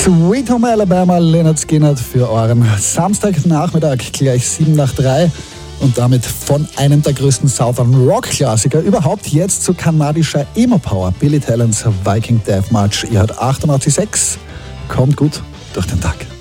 Sweet Home Alabama, Lynyrd Skynyrd für euren Samstagnachmittag, gleich 7 nach 3 und damit von einem der größten Southern Rock Klassiker überhaupt jetzt zu kanadischer Emo-Power. Billy Talents Viking Death March. Ihr hört 88.6, kommt gut durch den Tag.